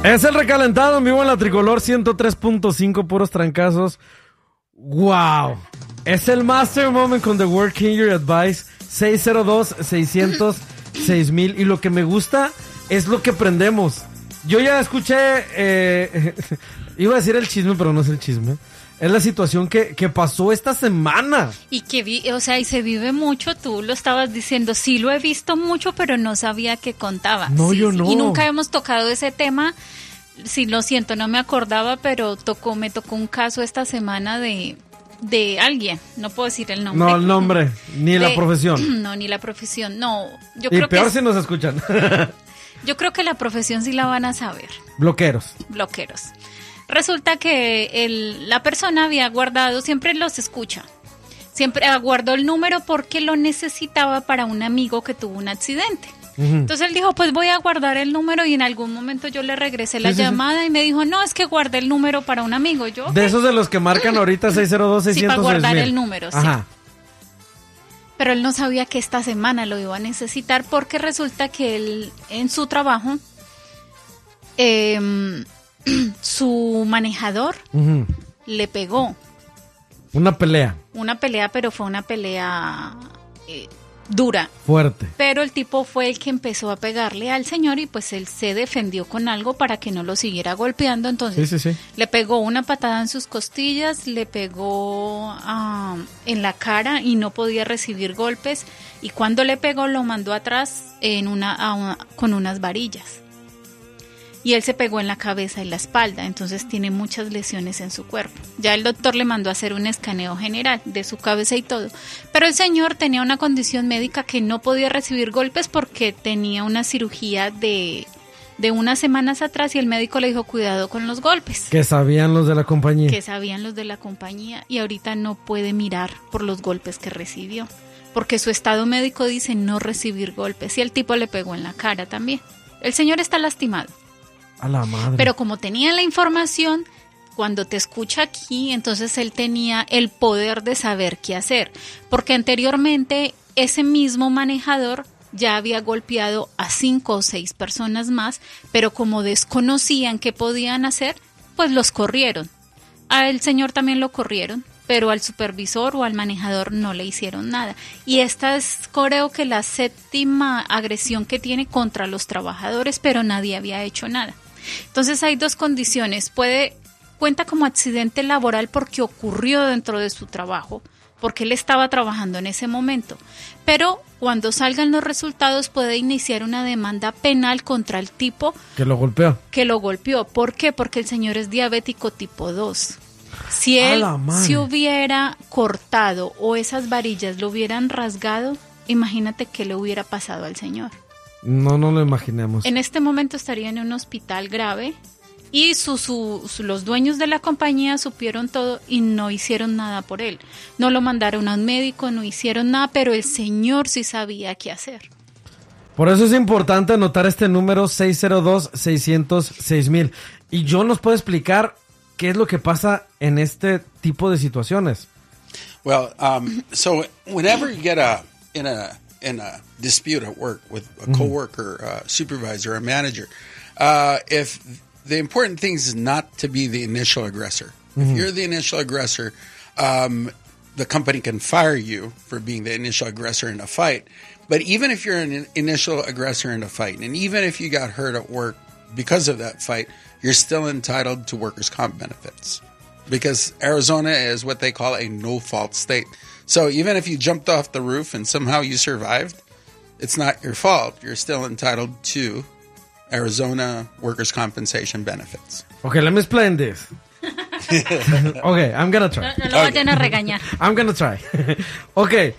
Es el recalentado en vivo en la Tricolor 103.5, puros trancazos. ¡Wow! Es el Master Moment con The Word King Your Advice 602-600-6000. Y lo que me gusta es lo que aprendemos. Yo ya escuché, iba a decir el chisme, pero no es el chisme. Es la situación que pasó esta semana. Y y se vive mucho, tú lo estabas diciendo, sí lo he visto mucho, pero no sabía que contaba. No, sí, yo no. Y nunca hemos tocado ese tema. Sí, lo siento, no me acordaba, pero me tocó un caso esta semana de alguien, no puedo decir el nombre. No, el nombre, ni la profesión. No, ni la profesión, no. Yo Y creo peor que si nos escuchan. Yo creo que la profesión sí la van a saber. Bloqueros. Resulta que la persona había guardado, siempre los escucha, siempre guardó el número porque lo necesitaba para un amigo que tuvo un accidente. Entonces él dijo, pues voy a guardar el número, y en algún momento yo le regresé la llamada y me dijo, no, es que guardé el número para un amigo. Yo, de esos de los que marcan ahorita 602-600-6000. Sí, para guardar el número, sí. Ajá. Pero él no sabía que esta semana lo iba a necesitar porque resulta que él en su trabajo, su manejador le pegó. Una pelea, pero fue una pelea dura. fuerte. Pero el tipo fue el que empezó a pegarle al señor y pues él se defendió con algo para que no lo siguiera golpeando. Entonces Sí. le pegó una patada en sus costillas, le pegó en la cara y no podía recibir golpes. Y cuando le pegó lo mandó atrás con unas varillas. Y él se pegó en la cabeza y la espalda, entonces tiene muchas lesiones en su cuerpo. Ya el doctor le mandó a hacer un escaneo general de su cabeza y todo. Pero el señor tenía una condición médica que no podía recibir golpes porque tenía una cirugía de unas semanas atrás y el médico le dijo, cuidado con los golpes. Que sabían los de la compañía. Y ahorita no puede mirar por los golpes que recibió. Porque su estado médico dice no recibir golpes. Y el tipo le pegó en la cara también. El señor está lastimado. A la madre. Pero como tenía la información, cuando te escucha aquí, entonces él tenía el poder de saber qué hacer. Porque anteriormente ese mismo manejador ya había golpeado a 5 o 6 personas más, pero como desconocían qué podían hacer, pues los corrieron. Al señor también lo corrieron, pero al supervisor o al manejador no le hicieron nada. Y esta es, creo que, la 7ª agresión que tiene contra los trabajadores, pero nadie había hecho nada. Entonces hay dos condiciones. Cuenta como accidente laboral porque ocurrió dentro de su trabajo, porque él estaba trabajando en ese momento. Pero cuando salgan los resultados puede iniciar una demanda penal contra el tipo que lo golpeó. ¿Por qué? Porque el señor es diabético tipo 2. Si él se hubiera cortado o esas varillas lo hubieran rasgado, imagínate qué le hubiera pasado al señor. No lo imaginemos. En este momento estaría en un hospital grave y los dueños de la compañía supieron todo y no hicieron nada por él. No lo mandaron a un médico, no hicieron nada, pero el señor sí sabía qué hacer. Por eso es importante anotar este número 602-600-6000. Y John nos puede explicar qué es lo que pasa en este tipo de situaciones. Well, so whenever you get in a dispute at work with a coworker, supervisor, or manager, if the important thing is not to be the initial aggressor. If you're the initial aggressor, the company can fire you for being the initial aggressor in a fight. But even if you're an initial aggressor in a fight, and even if you got hurt at work because of that fight, you're still entitled to workers' comp benefits. Because Arizona is what they call a no-fault state. So even if you jumped off the roof and somehow you survived, it's not your fault. You're still entitled to Arizona workers' compensation benefits. Okay, let me explain this. Okay, I'm gonna try. No lo vayan a regañar. I'm gonna try. Okay.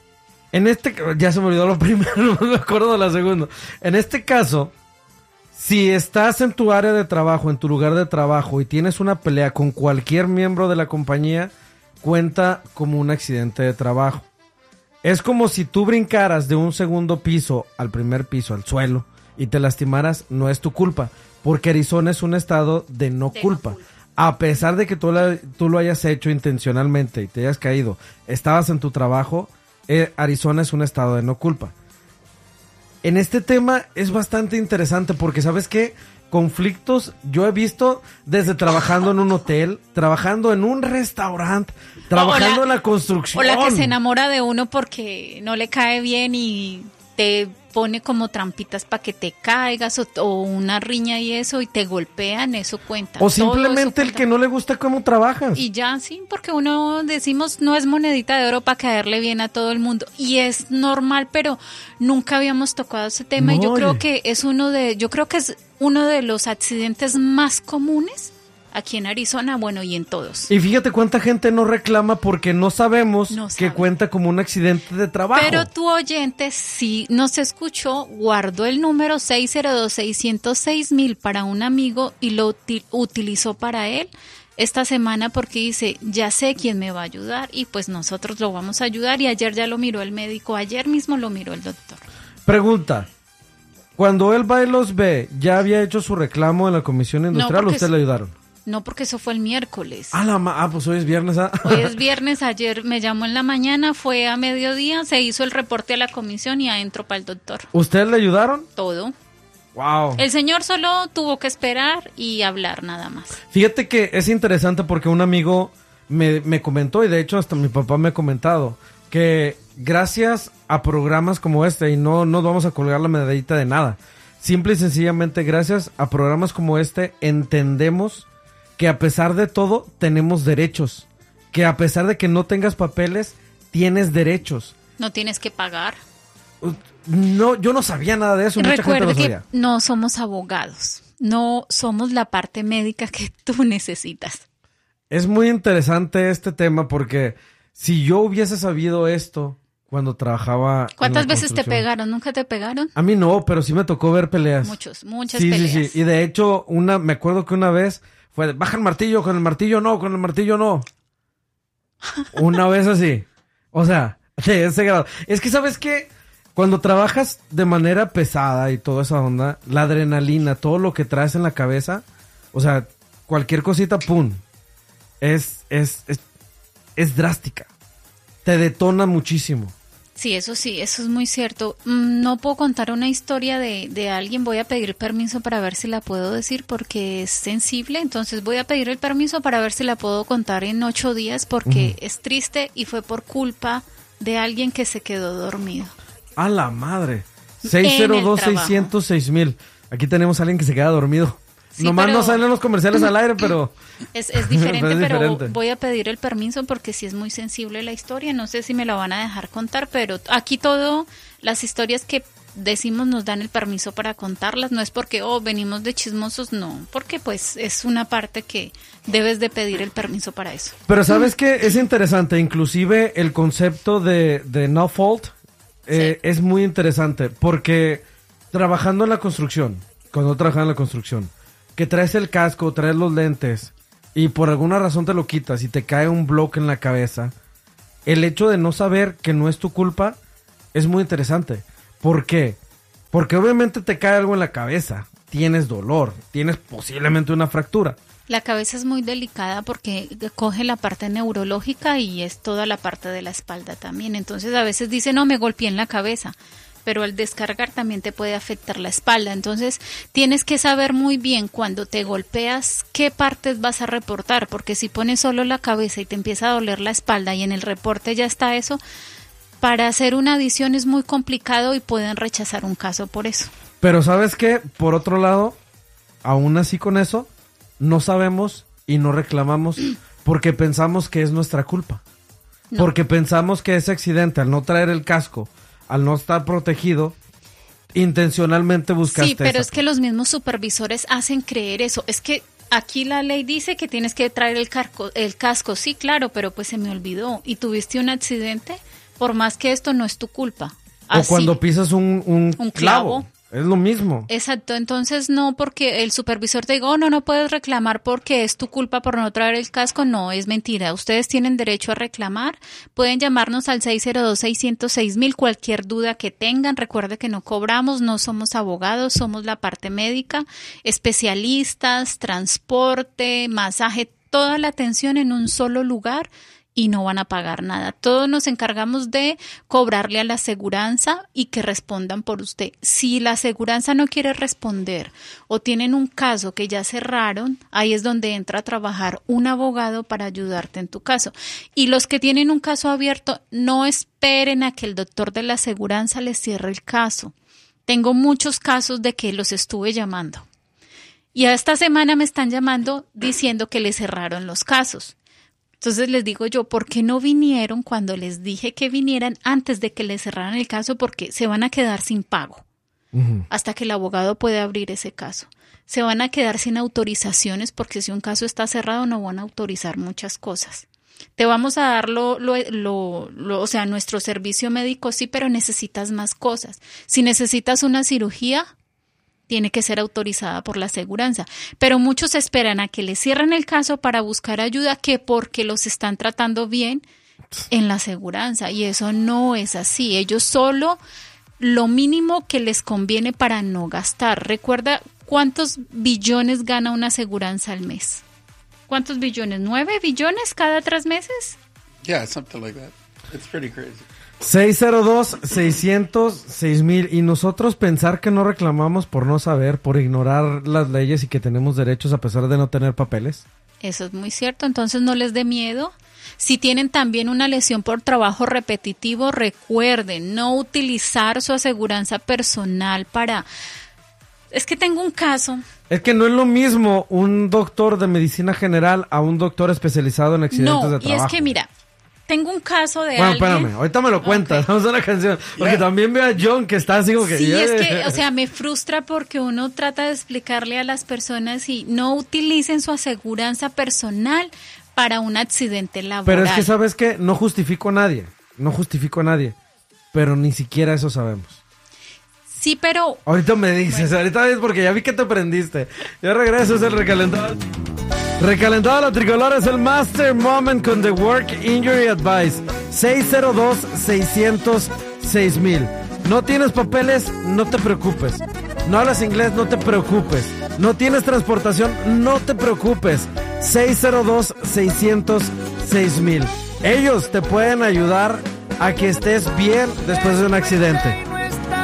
Ya se me olvidó lo primero, no me acuerdo de la segunda. En este caso, si estás en tu área de trabajo, en tu lugar de trabajo y tienes una pelea con cualquier miembro de la compañía, cuenta como un accidente de trabajo. Es como si tú brincaras de un segundo piso al primer piso, al suelo, y te lastimaras, no es tu culpa, porque Arizona es un estado de no culpa. A pesar de que tú lo hayas hecho intencionalmente y te hayas caído, estabas en tu trabajo, Arizona es un estado de no culpa. en este tema es bastante interesante porque, ¿sabes qué? Conflictos yo he visto desde trabajando en un hotel, trabajando en un restaurante, trabajando en la construcción. O la que se enamora de uno porque no le cae bien y te pone como trampitas para que te caigas o una riña y eso y te golpean, eso cuenta. O simplemente el que no le gusta cómo trabajas. Y ya, sí, porque uno decimos no es monedita de oro para caerle bien a todo el mundo y es normal, pero nunca habíamos tocado ese tema y yo creo que es uno de los accidentes más comunes aquí en Arizona, bueno, y en todos. Y fíjate cuánta gente no reclama porque no sabemos que cuenta como un accidente de trabajo. Pero tu oyente, si nos escuchó, guardó el número 602-606-1000 para un amigo y lo utilizó para él esta semana porque dice, ya sé quién me va a ayudar y pues nosotros lo vamos a ayudar y ayer ya lo miró el médico, ayer mismo lo miró el doctor. Pregunta. Cuando él va y los ve, ¿ya había hecho su reclamo en la comisión industrial o usted le ayudaron? No, porque eso fue el miércoles. Pues hoy es viernes. Hoy es viernes, ayer me llamó en la mañana, fue a mediodía, se hizo el reporte a la comisión y adentro para el doctor. ¿Ustedes le ayudaron? Todo. Wow. El señor solo tuvo que esperar y hablar nada más. Fíjate que es interesante porque un amigo me comentó, y de hecho hasta mi papá me ha comentado, que gracias a programas como este, y no nos vamos a colgar la medallita de nada, simple y sencillamente gracias a programas como este entendemos que a pesar de todo tenemos derechos, que a pesar de que no tengas papeles, tienes derechos. No tienes que pagar. No, yo no sabía nada de eso. Recuerda que no somos abogados, no somos la parte médica que tú necesitas. Es muy interesante este tema porque si yo hubiese sabido esto cuando trabajaba. ¿Cuántas veces te pegaron? ¿Nunca te pegaron? A mí no, pero sí me tocó ver peleas. Muchas peleas. Sí. Y de hecho, me acuerdo que una vez fue, baja el martillo, con el martillo no. Una vez así. O sea, de ese grado. Es que, ¿sabes qué? Cuando trabajas de manera pesada y toda esa onda, la adrenalina, todo lo que traes en la cabeza, o sea, cualquier cosita, pum, es drástica. Te detona muchísimo. Sí, eso es muy cierto. No puedo contar una historia de alguien, voy a pedir permiso para ver si la puedo decir porque es sensible, entonces voy a pedir el permiso para ver si la puedo contar en 8 días porque es triste y fue por culpa de alguien que se quedó dormido. ¡A la madre! 602-606-1000. Aquí tenemos a alguien que se queda dormido. Sí, nomás no salen los comerciales al aire, pero... Es diferente, pero voy a pedir el permiso porque sí es muy sensible la historia. No sé si me la van a dejar contar, pero aquí las historias que decimos nos dan el permiso para contarlas. No es porque, venimos de chismosos, no. Porque pues es una parte que debes de pedir el permiso para eso. Pero ¿sabes qué? Es interesante. Inclusive el concepto de no fault es muy interesante porque trabajando en la construcción, cuando trabajas en la construcción, que traes el casco, traes los lentes y por alguna razón te lo quitas y te cae un bloque en la cabeza, el hecho de no saber que no es tu culpa es muy interesante. ¿Por qué? Porque obviamente te cae algo en la cabeza, tienes dolor, tienes posiblemente una fractura. La cabeza es muy delicada porque coge la parte neurológica y es toda la parte de la espalda también. Entonces a veces dice, no, me golpeé en la cabeza, pero al descargar también te puede afectar la espalda. Entonces tienes que saber muy bien cuando te golpeas qué partes vas a reportar, porque si pones solo la cabeza y te empieza a doler la espalda y en el reporte ya está eso, para hacer una adición es muy complicado y pueden rechazar un caso por eso. Pero ¿sabes qué? Por otro lado, aún así con eso, no sabemos y no reclamamos porque pensamos que es nuestra culpa. No. Porque pensamos que ese accidente, al no traer el casco, al no estar protegido, intencionalmente buscaste. Sí, pero es que los mismos supervisores hacen creer eso. Es que aquí la ley dice que tienes que traer el casco. Sí, claro, pero pues se me olvidó. Y tuviste un accidente, por más que esto no es tu culpa. Así, o cuando pisas un clavo. Es lo mismo. Exacto, entonces no porque el supervisor te diga, no puedes reclamar porque es tu culpa por no traer el casco, no, es mentira. Ustedes tienen derecho a reclamar, pueden llamarnos al 602-606-1000, cualquier duda que tengan. Recuerde que no cobramos, no somos abogados, somos la parte médica, especialistas, transporte, masaje, toda la atención en un solo lugar y no van a pagar nada. Todos nos encargamos de cobrarle a la aseguranza y que respondan por usted. Si la aseguranza no quiere responder o tienen un caso que ya cerraron, ahí es donde entra a trabajar un abogado para ayudarte en tu caso. Y los que tienen un caso abierto, no esperen a que el doctor de la aseguranza les cierre el caso. Tengo muchos casos de que los estuve llamando. Y a esta semana me están llamando diciendo que les cerraron los casos. Entonces les digo yo, ¿por qué no vinieron cuando les dije que vinieran antes de que les cerraran el caso? Porque se van a quedar sin pago hasta que el abogado pueda abrir ese caso. Se van a quedar sin autorizaciones porque si un caso está cerrado no van a autorizar muchas cosas. Te vamos a dar o sea, nuestro servicio médico sí, pero necesitas más cosas. Si necesitas una cirugía, tiene que ser autorizada por la aseguranza. Pero muchos esperan a que les cierren el caso para buscar ayuda que porque los están tratando bien en la aseguranza. Y eso no es así. Ellos solo lo mínimo que les conviene para no gastar. Recuerda cuántos billones gana una aseguranza al mes. ¿Cuántos billones? ¿9 billones cada 3 meses? Yeah, something like that. It's pretty crazy. 602-600-6000. Y nosotros pensar que no reclamamos por no saber, por ignorar las leyes y que tenemos derechos a pesar de no tener papeles. Eso es muy cierto, entonces no les dé miedo. Si tienen también una lesión por trabajo repetitivo, recuerden no utilizar su aseguranza personal para... Es que tengo un caso. Es que no es lo mismo un doctor de medicina general a un doctor especializado en accidentes de trabajo. No, y es que mira... Tengo un caso de bueno, alguien... espérame, ahorita me lo cuentas, okay. Vamos a la canción. Porque también veo a John que está así como que... Sí, es que, o sea, me frustra porque uno trata de explicarle a las personas y no utilicen su aseguranza personal para un accidente laboral. Pero es que, ¿sabes qué? No justifico a nadie, pero ni siquiera eso sabemos. Sí, pero... Ahorita me dices, ahorita es porque ya vi que te prendiste. Ya regreso, es el recalentado. Recalentado la tricolor es el Master Moment con The Work Injury Advice. 602-600-6000. No tienes papeles, no te preocupes. No hablas inglés, no te preocupes. No tienes transportación, no te preocupes. 602-600-6000. Ellos te pueden ayudar a que estés bien después de un accidente.